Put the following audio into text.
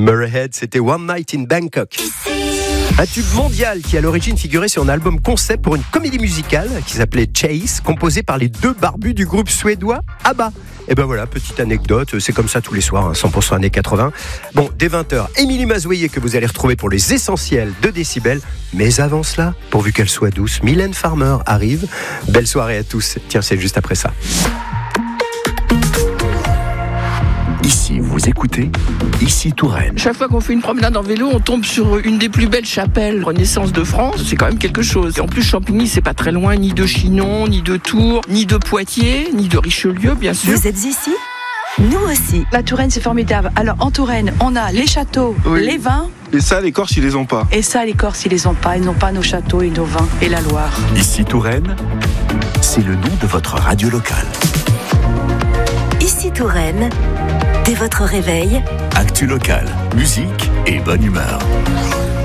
Murray Head, c'était One Night in Bangkok. Un tube mondial qui à l'origine figurait sur un album concept pour une comédie musicale qui s'appelait Chase, composé par les deux barbus du groupe suédois ABBA. Et ben voilà, petite anecdote, c'est comme ça tous les soirs, 100% années 80. Bon, dès 20h, Émilie Mazoyer que vous allez retrouver pour les essentiels de Décibel. Mais avant cela, pourvu qu'elle soit douce, Mylène Farmer arrive. Belle soirée à tous. Tiens, c'est juste après ça. Ici, vous écoutez Ici Touraine. Chaque fois qu'on fait une promenade en vélo, on tombe sur une des plus belles chapelles Renaissance de France. C'est quand même quelque chose. Et en plus, Champigny, c'est pas très loin, ni de Chinon, ni de Tours, ni de Poitiers, ni de Richelieu, bien sûr. Vous êtes ici ? Nous aussi. La Touraine, c'est formidable. Alors, en Touraine, on a les châteaux, les vins. Et ça, les Corses, ils les ont pas. Et ça, les Corses, ils les ont pas. Ils n'ont pas nos châteaux et nos vins et la Loire. Ici Touraine, c'est le nom de votre radio locale. Ici Touraine, dès votre réveil, Actu locale, musique et bonne humeur.